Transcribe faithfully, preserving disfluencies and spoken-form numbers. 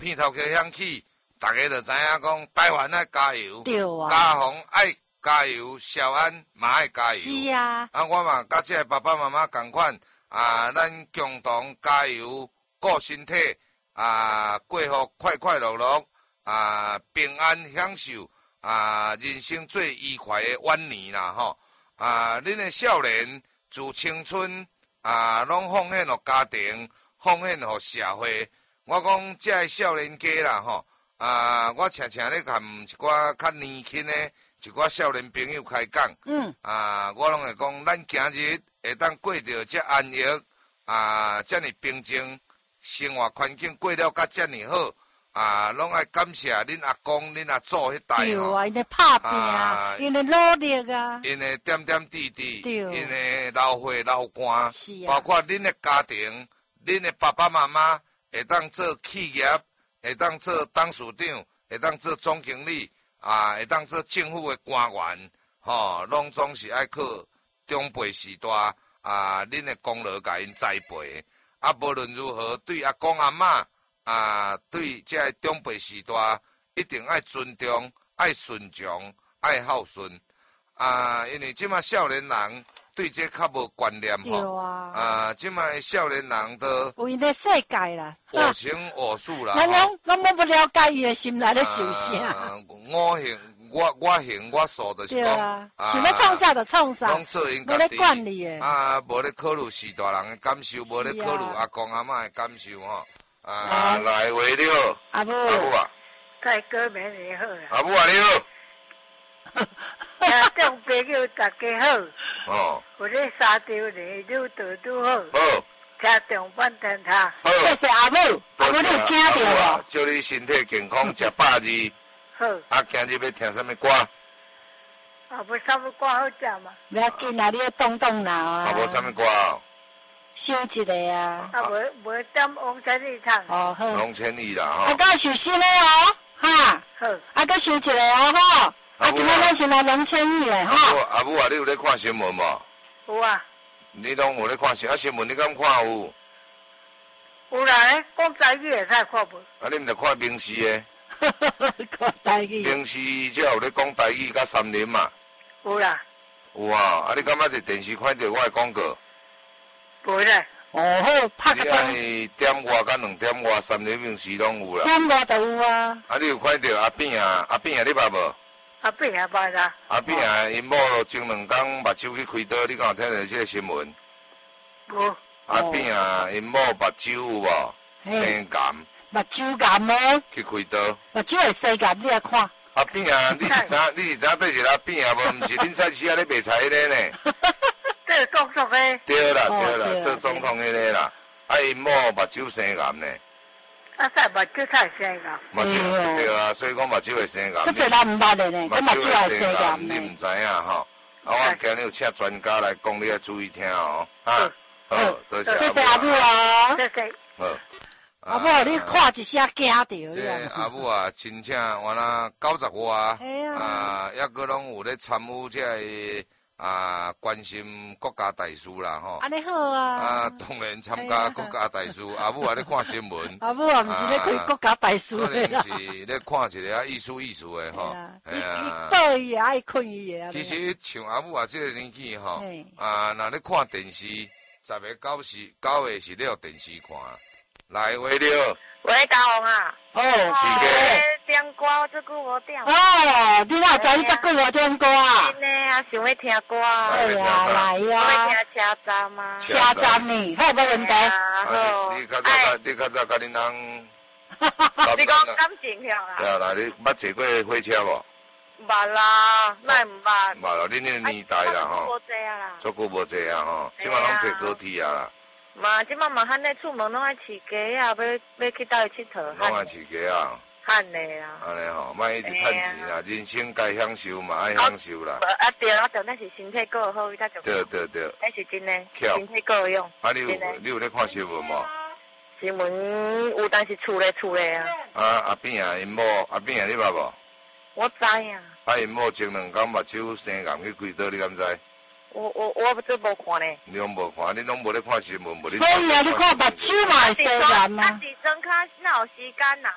片头曲响起，大家就知影讲台湾爱加油， 对啊， 家宏爱加油，小安嘛爱加油。 是啊， 啊，我嘛甲这爸爸妈妈同款，啊，咱共同加油，顾身体，啊，过好快快乐乐，啊，平安享受，啊，人生最愉快的晚年啦吼。啊，恁的少年自青春，啊，拢奉献互家庭，奉献互社会。我讲这个少年家啦吼，啊，我常常咧含一寡较年轻的一寡少年朋友开讲， 嗯， 啊，我拢会讲，咱今日会当过着这安逸，啊，这么平静，生活环境过了甲这么好，啊，拢爱感谢恁阿公、恁阿祖迄代吼， 对啊，因咧拍拼，因咧努力啊， 因的点点滴滴， 对， 因的流血流汗， 是啊， 包括恁的家庭，恁的爸爸妈妈会当做企业，会当做董事长，会当做总经理，啊，会当做政府的官员，吼，拢总是爱靠长辈时代啊，恁的功劳甲因栽培，啊，无论如何，对阿公阿嬷。啊，对这长辈时代一定爱尊重、爱顺从、爱孝顺。啊，因为即马少年人对这较无观念吼。 啊。 啊，即马少年人都有因的世界啦， 我行我素啦。 咱拢咱冇不了解伊的心内咧想啥。 我行我我行我素，就是讲， 想要创啥就创啥， 拢做因家己。 无咧管你的。 啊，无咧考虑时大人的感受，无咧考虑阿公阿嬷的感受吼。啊，来话了， 阿母， 阿母啊， 大哥明你好啊， 阿母啊你好， 听众朋友大家好， 哦， 我咧沙洲里愈做愈好， 好， 听重半天他， 好， 谢谢阿母，阿母你有听到无？ 祝你身体健康，食百二， 好， 啊，今日要听什么歌？ 啊，无啥物歌好食嘛？ 不要紧啊，你要动动脑啊。 啊，无什么歌哦？ 想一个啊。 啊，无无点王千里唱。 哦好。 王千里啦吼。 啊，搁想新的哦，哈。 好。 啊，搁想一个哦吼。啊，今仔咱先来龙千里的吼。 阿母啊，你有咧看新闻无？ 有啊。 你拢有咧看新啊？新闻你敢看有？ 有啦，讲台语会使看无？ 啊，你毋着看明视的？ 看台语。 明视才有咧讲台语甲三林嘛。 有啦。 有啊，啊，你敢捌伫电视看到我的广告？ 无咧。 哦好，拍个钟。 你爱点外甲两点外，三林明视拢有啦。 点外就有啊。 啊，你有看到阿扁啊？阿扁啊，你捌无？ 阿扁也捌啦。 阿扁啊，因某前两工目睭去开刀，你敢有听到这个新闻？ 无。 阿扁啊，因某目睭有无？生癌。 目睭癌哦。 去开刀。 目睭会生癌，你来看。 阿扁啊，你是知你是知对一个阿扁啊？无，毋是恁菜市仔咧卖菜迄个呢？ 这总统诶。 对啦对啦，做总统迄个啦。啊，因某目睭生癌呢。 啊，使目睭才会生癌。 目睭对啊，所以讲目睭会生癌。 这侪人毋捌的呢，我目睭会生癌呢。你毋知影吼？啊，我今日有请专家来讲，你要注意听哦。啊，好，多谢。 谢谢阿母哦。 谢谢。 好。 阿母，你看一下惊到。 这阿母啊，真正原来九十外，啊，抑阁拢有咧参与这个啊，关心国家大事啦吼。 安尼好啊。 啊，当然参加国家大事，阿母也咧看新闻。 阿母啊，毋是咧看国家大事的啦。可能是咧看一个啊，意思意思的吼。 哎呀。报伊也爱困伊的。 其实像阿母啊，这个年纪吼，啊，若咧看电视，十个九是九个是了电视看。来，话了。 喂，大红啊。 哦， 是的。 点歌，我这久无点。 哦，你哪知你这久无点歌啊？ 真的啊，想要听歌。 哎呀，来呀。 想要听车站吗？ 车站呢，好无问题。 好。你较早甲你较早甲恁人。 你讲感情向啊？ 对啊，来，你捌坐过火车无？ 捌啦，哪毋捌？ 捌啦，恁迄个年代啦吼。 足久无坐啊啦。 足久无坐啊吼，即摆拢坐高铁啊啦。 嘛，即摆嘛汉咧出门拢爱饲鸡啊，要要去倒去佚佗。 拢爱饲鸡啊。 汉嘞啊。 安尼吼，莫一直趁钱啦，人生该享受嘛爱享受啦。 啊对啊，重点是身体够好，才重要。 对对对。 那是真诶，身体够用。 啊，你有你有咧看新闻无？ 新闻有，但是厝咧厝咧啊。 啊阿扁啊，因某阿扁啊，你捌无？ 我知影。 啊，因某前两工目睭生癌去开刀，你敢知？ 我我我这无看呢。 你拢无看，你拢无咧看新闻，无你。 所以啊，你看目睭嘛会生癌啊。 啊，是睁开哪有时间呐？